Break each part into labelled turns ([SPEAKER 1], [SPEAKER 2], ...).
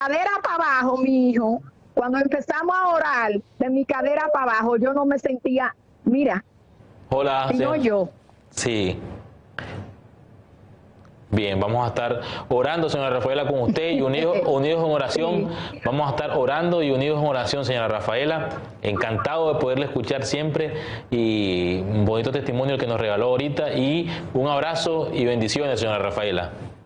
[SPEAKER 1] cadera para abajo, mi hijo, cuando empezamos a orar, de mi cadera para abajo, yo no me sentía, mira,
[SPEAKER 2] Hola,
[SPEAKER 1] sino yo.
[SPEAKER 2] Sí. Bien, vamos a estar orando, señora Rafaela, con usted y unidos en oración.
[SPEAKER 1] Sí.
[SPEAKER 2] Vamos a estar orando y unidos en oración, señora Rafaela. Encantado de poderle escuchar siempre y un bonito testimonio que nos regaló ahorita. Y un abrazo y bendiciones, señora Rafaela.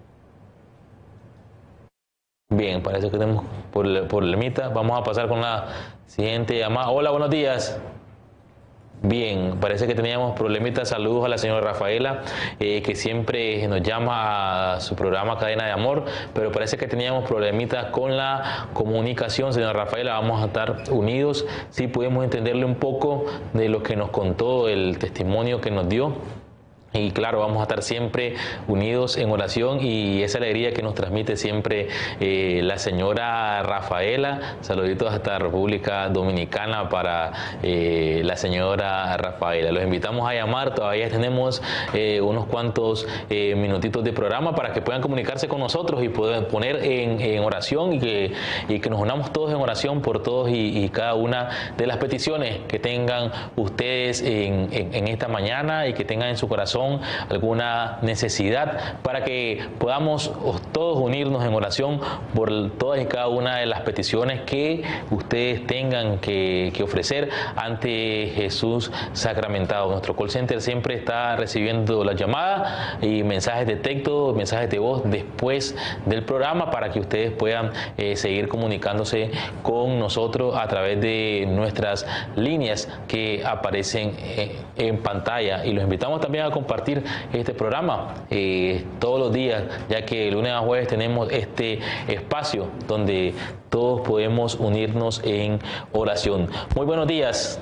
[SPEAKER 2] Bien, parece que tenemos problemita. Vamos a pasar con la siguiente llamada. Hola, buenos días. Bien, parece que teníamos problemitas. Saludos a la señora Rafaela, que siempre nos llama a su programa Cadena de Amor, pero parece que teníamos problemitas con la comunicación. Señora Rafaela, vamos a estar unidos. Sí pudimos entenderle un poco de lo que nos contó, el testimonio que nos dio. Y claro, vamos a estar siempre unidos en oración y esa alegría que nos transmite siempre la señora Rafaela. Saluditos hasta República Dominicana para la señora Rafaela. Los invitamos a llamar, todavía tenemos unos cuantos minutitos de programa para que puedan comunicarse con nosotros y puedan poner en oración y que nos unamos todos en oración por todos y cada una de las peticiones que tengan ustedes en esta mañana y que tengan en su corazón alguna necesidad, para que podamos todos unirnos en oración por todas y cada una de las peticiones que ustedes tengan que ofrecer ante Jesús sacramentado. Nuestro call center siempre está recibiendo las llamadas y mensajes de texto, mensajes de voz después del programa para que ustedes puedan seguir comunicándose con nosotros a través de nuestras líneas que aparecen en pantalla, y los invitamos también a compartir este programa todos los días, ya que lunes a jueves tenemos este espacio donde todos podemos unirnos en oración. Muy buenos días.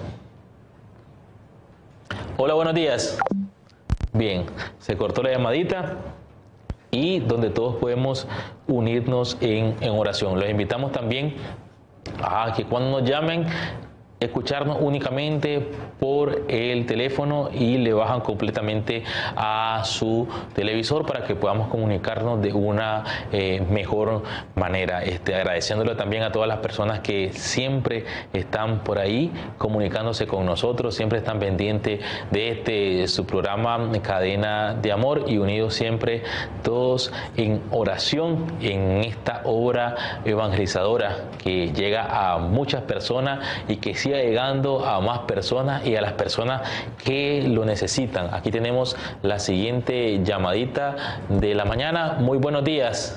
[SPEAKER 2] Hola, buenos días. Bien, se cortó la llamadita y donde todos podemos unirnos en oración. Los invitamos también a que cuando nos llamen, escucharnos únicamente por el teléfono y le bajan completamente a su televisor para que podamos comunicarnos de una mejor manera. Agradeciéndole también a todas las personas que siempre están por ahí comunicándose con nosotros, siempre están pendientes de su programa Cadena de Amor y unidos siempre todos en oración en esta obra evangelizadora que llega a muchas personas y que siga llegando a más personas y a las personas que lo necesitan. Aquí tenemos la siguiente llamadita de la mañana. Muy buenos días.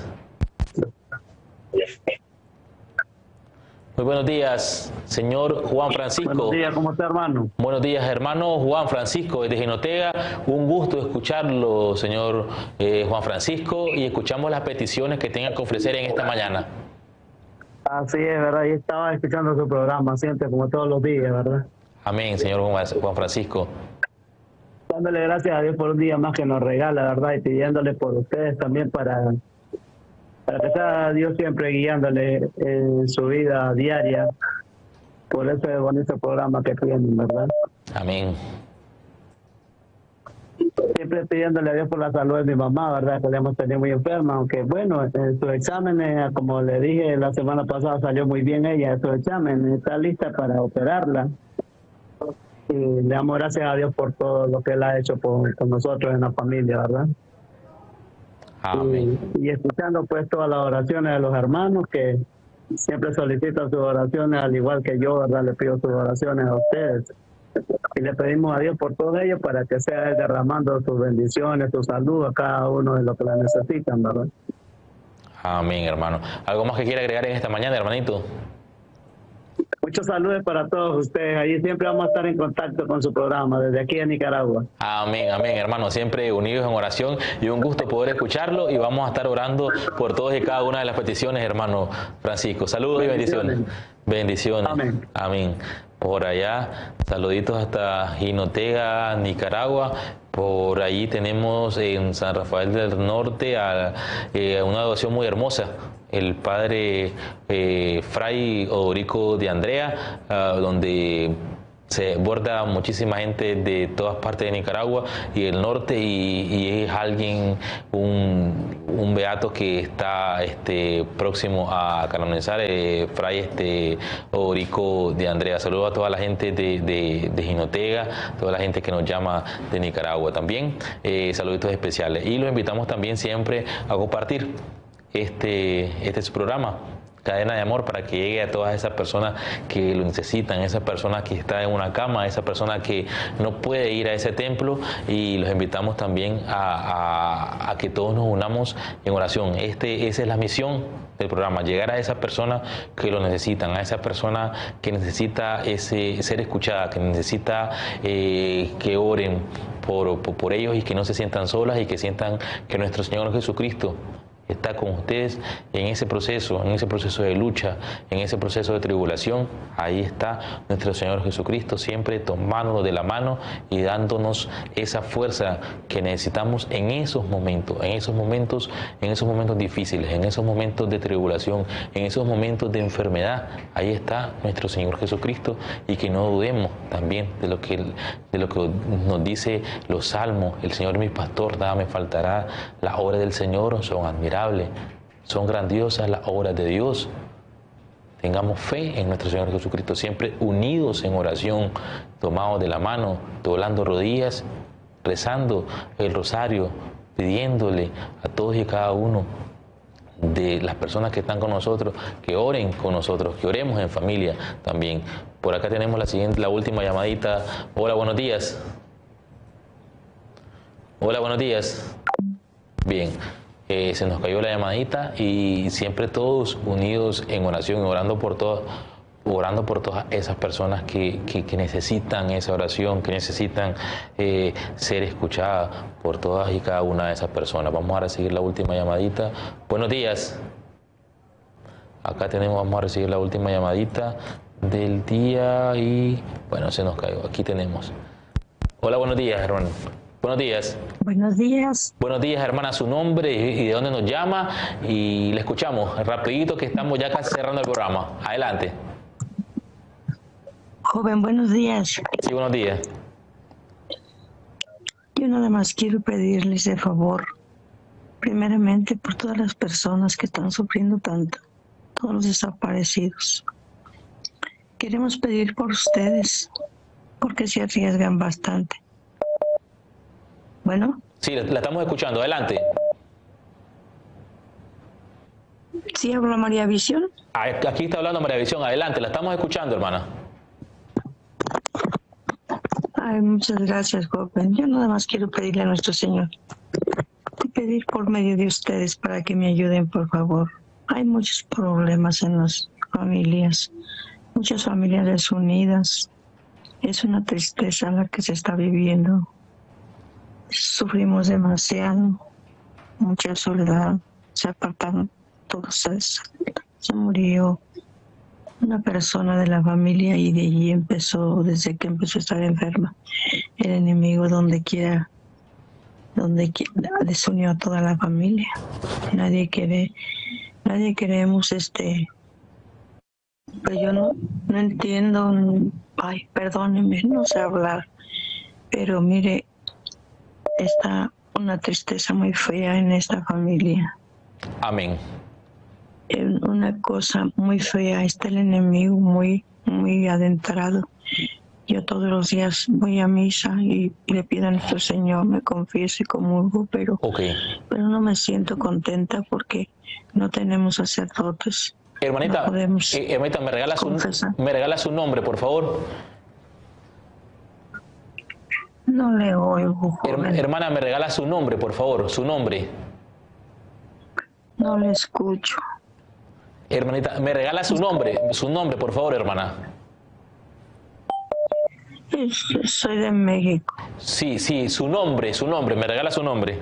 [SPEAKER 2] Muy buenos días, señor Juan Francisco.
[SPEAKER 3] Buenos días, ¿cómo está, hermano?
[SPEAKER 2] Buenos días, hermano Juan Francisco, desde Jinotega. Un gusto escucharlo, señor Juan Francisco, y escuchamos las peticiones que tenga que ofrecer en esta mañana.
[SPEAKER 3] Así es, ¿verdad? Y estaba escuchando su programa, siempre como todos los días, ¿verdad?
[SPEAKER 2] Amén, señor Juan Francisco.
[SPEAKER 3] Dándole gracias a Dios por un día más que nos regala, ¿verdad? Y pidiéndole por ustedes también para que sea Dios siempre guiándole en su vida diaria por ese bonito programa que tienen, ¿verdad?
[SPEAKER 2] Amén.
[SPEAKER 3] Siempre pidiéndole a Dios por la salud de mi mamá, ¿verdad? Que la hemos tenido muy enferma, aunque bueno, en sus exámenes, como le dije la semana pasada, salió muy bien ella en sus exámenes, está lista para operarla. Y le damos gracias a Dios por todo lo que él ha hecho con nosotros en la familia, ¿verdad?
[SPEAKER 2] Amén.
[SPEAKER 3] Y escuchando pues todas las oraciones de los hermanos que siempre solicitan sus oraciones, al igual que yo, ¿verdad? Le pido sus oraciones a ustedes. Y le pedimos a Dios por todo ello para que sea Él derramando sus bendiciones, su salud a cada uno de los que la necesitan, ¿verdad?
[SPEAKER 2] Amén, hermano. ¿Algo más que quiera agregar en esta mañana, hermanito?
[SPEAKER 3] Muchos saludos para todos ustedes. Allí siempre vamos a estar en contacto con su programa, desde aquí en Nicaragua.
[SPEAKER 2] Amén, amén, hermano. Siempre unidos en oración y un gusto poder escucharlo, y vamos a estar orando por todas y cada una de las peticiones, hermano Francisco. Saludos y bendiciones. Bendiciones.
[SPEAKER 3] Amén.
[SPEAKER 2] Amén. Por allá, saluditos hasta Jinotega, Nicaragua. Por allí tenemos en San Rafael del Norte una devoción muy hermosa. El padre Fray Odorico de Andrea, donde se borda muchísima gente de todas partes de Nicaragua y del norte y es alguien, un beato que está próximo a canonizar, Fray Odorico de Andrea. Saludos a toda la gente de Jinotega, toda la gente que nos llama de Nicaragua también, saluditos especiales. Y los invitamos también siempre a compartir este es su programa, Cadena de Amor, para que llegue a todas esas personas que lo necesitan, esa persona que está en una cama, esa persona que no puede ir a ese templo, y los invitamos también a que todos nos unamos en oración. Esa es la misión del programa, llegar a esa persona que lo necesitan, a esa persona que necesita ser escuchada, que necesita que oren por ellos y que no se sientan solas y que sientan que nuestro Señor Jesucristo está con ustedes en ese proceso de lucha, en ese proceso de tribulación. Ahí está nuestro Señor Jesucristo, siempre tomándonos de la mano y dándonos esa fuerza que necesitamos en esos momentos difíciles, en esos momentos de tribulación, en esos momentos de enfermedad. Ahí está nuestro Señor Jesucristo, y que no dudemos también de lo que nos dice los salmos: el Señor es mi pastor, nada me faltará. Las obras del Señor son admirables, son grandiosas las obras de Dios. Tengamos fe en nuestro Señor Jesucristo, siempre unidos en oración, tomados de la mano, doblando rodillas, rezando el rosario, pidiéndole a todos y cada uno de las personas que están con nosotros, que oren con nosotros, que oremos en familia también. Por acá tenemos la última llamadita. Hola, buenos días. Hola, buenos días. Bien. Se nos cayó la llamadita, y siempre todos unidos en oración, orando por todas esas personas que necesitan esa oración, que necesitan ser escuchadas por todas y cada una de esas personas. Vamos a recibir la última llamadita. Buenos días. Acá vamos a recibir la última llamadita del día y bueno, se nos cayó. Aquí tenemos. Hola, buenos días, hermano. Buenos días.
[SPEAKER 4] Buenos días.
[SPEAKER 2] Buenos días, hermana, su nombre y de dónde nos llama, y le escuchamos rapidito, que estamos ya casi cerrando el programa. Adelante.
[SPEAKER 4] Joven, buenos días.
[SPEAKER 2] Sí, buenos días.
[SPEAKER 4] Yo nada más quiero pedirles de favor, primeramente por todas las personas que están sufriendo tanto, todos los desaparecidos. Queremos pedir por ustedes, porque se arriesgan bastante. Bueno.
[SPEAKER 2] Sí, la estamos escuchando. Adelante.
[SPEAKER 4] ¿Sí habla María Visión?
[SPEAKER 2] Aquí está hablando María Visión. Adelante, la estamos escuchando, hermana.
[SPEAKER 4] Ay, muchas gracias, joven. Yo nada más quiero pedirle a nuestro Señor y pedir por medio de ustedes para que me ayuden, por favor. Hay muchos problemas en las familias, muchas familias desunidas. Es una tristeza la que se está viviendo. Sufrimos demasiado, mucha soledad, se apartaron todos. Se murió una persona de la familia, y de allí desde que empezó a estar enferma, el enemigo donde quiera desunió a toda la familia. Nadie queremos pero yo no entiendo. Ay, perdóneme, no sé hablar, pero mire, está una tristeza muy fea en esta familia.
[SPEAKER 2] Amén.
[SPEAKER 4] Una cosa muy fea, está el enemigo muy adentrado. Yo todos los días voy a misa y le pido a nuestro Señor, me confieso y comulgo, pero no me siento contenta porque no tenemos sacerdotes.
[SPEAKER 2] Hermanita,
[SPEAKER 4] no podemos
[SPEAKER 2] hermanita, me regala su nombre, por favor.
[SPEAKER 4] No le oigo, joven.
[SPEAKER 2] Hermana, me regala su nombre, por favor, su nombre.
[SPEAKER 4] No le escucho.
[SPEAKER 2] Hermanita, me regala su nombre, por favor, hermana.
[SPEAKER 4] Soy de México.
[SPEAKER 2] Sí, su nombre, me regala su nombre.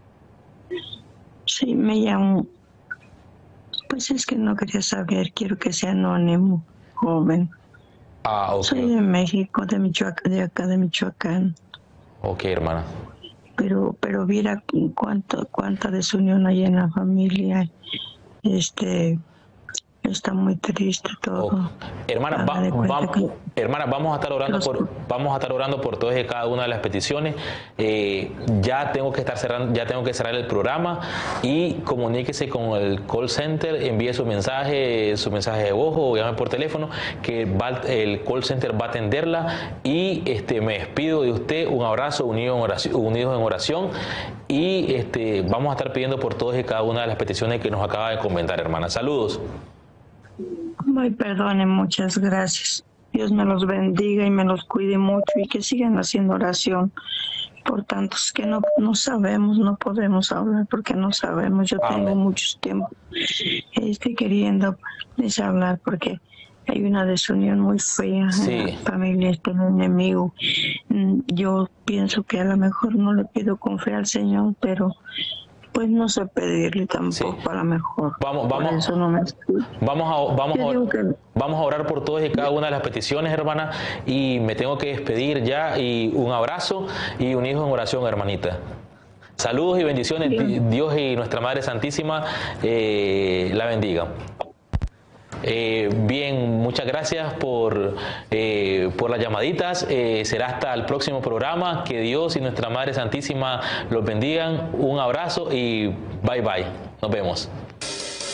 [SPEAKER 4] Sí, me llamo. Pues es que no quería saber, quiero que sea anónimo, joven.
[SPEAKER 2] Ah, ok.
[SPEAKER 4] Soy de México, de acá de Michoacán.
[SPEAKER 2] Ok, hermana.
[SPEAKER 4] Pero viera cuánta desunión hay en la familia. Está muy triste todo.
[SPEAKER 2] Oh, hermana,
[SPEAKER 4] Haga de cuenta que
[SPEAKER 2] hermana, vamos a estar orando
[SPEAKER 4] los-
[SPEAKER 2] vamos a estar orando por todas y cada una de las peticiones. Ya tengo que estar cerrando, ya tengo que cerrar el programa y comuníquese con el call center, envíe su mensaje de voz o llame por teléfono, que el call center va a atenderla. Y me despido de usted, un abrazo, unidos en oración, y vamos a estar pidiendo por todas y cada una de las peticiones que nos acaba de comentar, hermana. Saludos.
[SPEAKER 4] Ay, perdone, muchas gracias. Dios me los bendiga y me los cuide mucho y que sigan haciendo oración por tantos que no sabemos, no podemos hablar porque no sabemos. Yo tengo
[SPEAKER 2] Amén.
[SPEAKER 4] mucho tiempo queriendo les hablar porque hay una desunión muy fea
[SPEAKER 2] Sí.
[SPEAKER 4] en la familia, un enemigo. Yo pienso que a lo mejor no le pido con fe al Señor, pero pues no sé pedirle tampoco,
[SPEAKER 2] Sí.
[SPEAKER 4] a lo mejor.
[SPEAKER 2] Vamos,
[SPEAKER 4] Por eso no me escucho. Yo digo que
[SPEAKER 2] vamos a orar por todas y cada una de las peticiones, hermana, y me tengo que despedir ya, y un abrazo y unidos en oración, hermanita. Saludos y bendiciones.
[SPEAKER 4] Bien.
[SPEAKER 2] Dios y nuestra Madre Santísima la bendiga. Bien, muchas gracias por las llamaditas. Será hasta el próximo programa. Que Dios y nuestra Madre Santísima los bendigan. Un abrazo y bye bye. Nos vemos.